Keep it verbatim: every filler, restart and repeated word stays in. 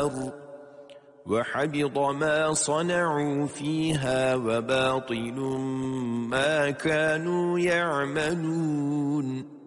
النار وحبط ما صنعوا فيها وباطل ما كانوا يعملون